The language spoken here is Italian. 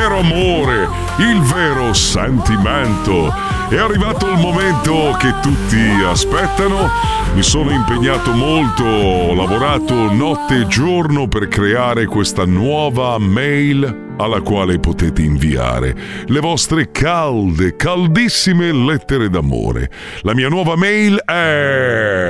vero amore, il vero sentimento. È arrivato il momento che tutti aspettano. Mi sono impegnato molto, ho lavorato notte e giorno per creare questa nuova mail alla quale potete inviare le vostre caldissime lettere d'amore. La mia nuova mail è